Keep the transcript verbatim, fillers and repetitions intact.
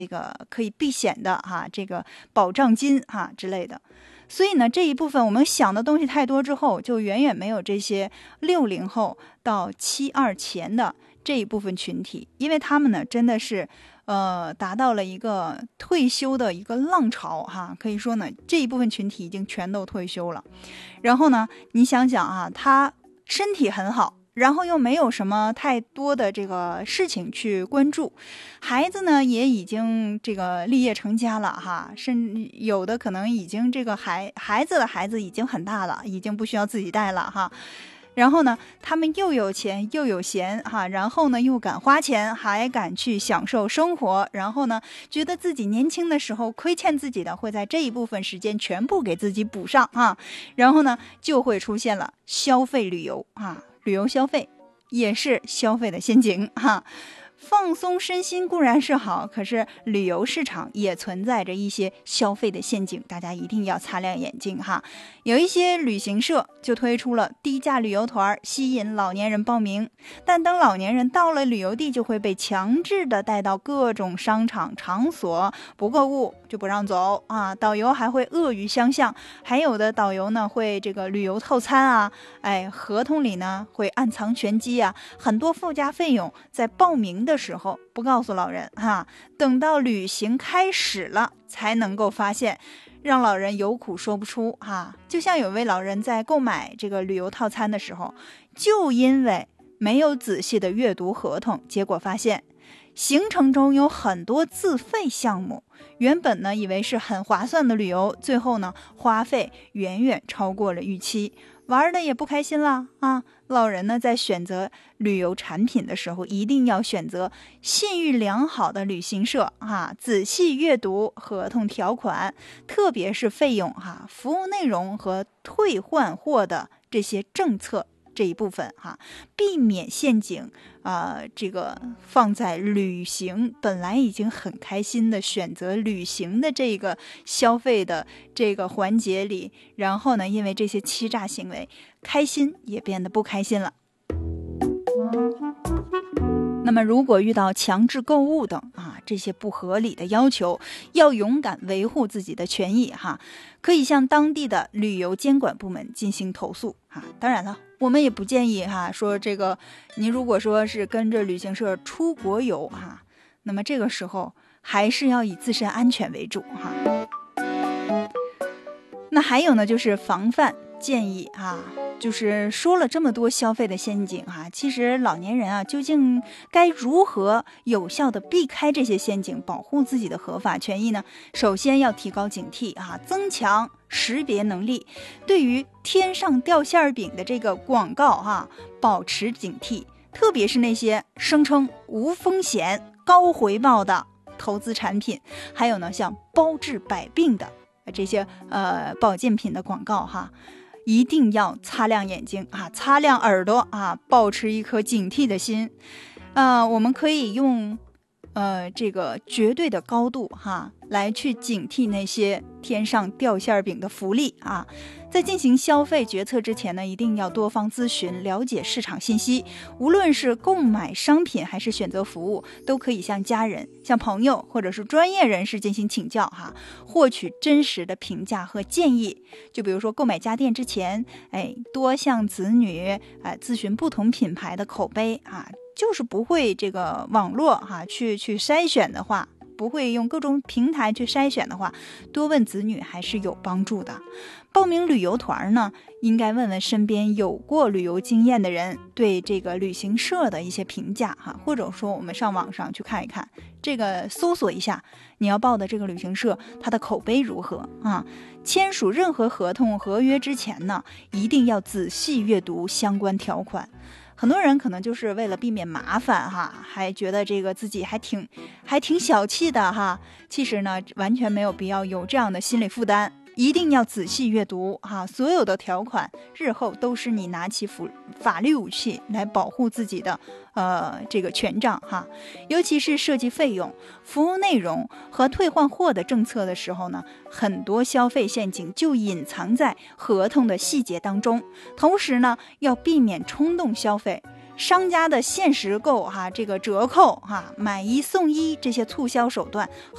这个可以避险的哈、啊，这个保障金哈、啊、之类的。所以呢，这一部分我们想的东西太多之后，就远远没有这些六零后到七二前的这一部分群体，因为他们呢真的是呃达到了一个退休的一个浪潮哈，可以说呢这一部分群体已经全都退休了。然后呢，你想想啊，他身体很好，然后又没有什么太多的这个事情去关注，孩子呢也已经这个立业成家了哈，甚至有的可能已经这个孩孩子的孩子已经很大了，已经不需要自己带了哈。然后呢，他们又有钱又有闲哈，然后呢又敢花钱，还敢去享受生活，然后呢觉得自己年轻的时候亏欠自己的，会在这一部分时间全部给自己补上啊，然后呢就会出现了消费旅游啊，旅游消费也是消费的陷阱哈。放松身心固然是好，可是旅游市场也存在着一些消费的陷阱，大家一定要擦亮眼睛哈。有一些旅行社就推出了低价旅游团，吸引老年人报名，但等老年人到了旅游地，就会被强制的带到各种商场场所，不购物就不让走啊。导游还会恶语相向，还有的导游呢会这个旅游套餐啊，哎，合同里呢会暗藏玄机啊，很多附加费用在报名的的时候不告诉老人哈，等到旅行开始了才能够发现，让老人有苦说不出哈。就像有位老人在购买这个旅游套餐的时候，就因为没有仔细的阅读合同，结果发现行程中有很多自费项目，原本呢以为是很划算的旅游，最后呢花费远远超过了预期，玩的也不开心了啊。老人呢在选择旅游产品的时候，一定要选择信誉良好的旅行社啊，仔细阅读合同条款，特别是费用哈、服务内容和退换货的这些政策这一部分哈，避免陷阱啊、呃，这个放在旅行本来已经很开心的选择旅行的这个消费的这个环节里，然后呢，因为这些欺诈行为，开心也变得不开心了。那么如果遇到强制购物等啊这些不合理的要求，要勇敢维护自己的权益哈，可以向当地的旅游监管部门进行投诉哈。当然了，我们也不建议哈说这个您如果说是跟着旅行社出国游哈，那么这个时候还是要以自身安全为主哈。那还有呢，就是防范建议啊，就是说了这么多消费的陷阱啊，其实老年人啊，究竟该如何有效的避开这些陷阱，保护自己的合法权益呢？首先要提高警惕啊，增强识别能力，对于天上掉馅饼的这个广告哈、啊，保持警惕，特别是那些声称无风险、高回报的投资产品，还有呢，像包治百病的这些呃保健品的广告哈。一定要擦亮眼睛啊，擦亮耳朵啊，保持一颗警惕的心。呃，我们可以用呃这个绝对的高度哈，来去警惕那些天上掉馅饼的福利啊。在进行消费决策之前呢，一定要多方咨询，了解市场信息。无论是购买商品还是选择服务，都可以向家人、向朋友或者是专业人士进行请教哈，获取真实的评价和建议。就比如说购买家电之前，哎，多向子女哎咨询不同品牌的口碑啊，就是不会这个网络哈去去筛选的话。不会用各种平台去筛选的话，多问子女还是有帮助的。报名旅游团呢，应该问问身边有过旅游经验的人对这个旅行社的一些评价哈，或者说我们上网上去看一看，这个搜索一下你要报的这个旅行社它的口碑如何啊。签署任何合同合约之前呢，一定要仔细阅读相关条款。很多人可能就是为了避免麻烦哈，还觉得这个自己还挺还挺小气的哈。其实呢，完全没有必要有这样的心理负担，一定要仔细阅读哈，所有的条款日后都是你拿起法律武器来保护自己的呃这个权杖哈。尤其是涉及费用、服务内容和退换货的政策的时候呢，很多消费陷阱就隐藏在合同的细节当中。同时呢，要避免冲动消费， 商家的限时购哈、啊，这个折扣哈、啊，买一送一这些促销手段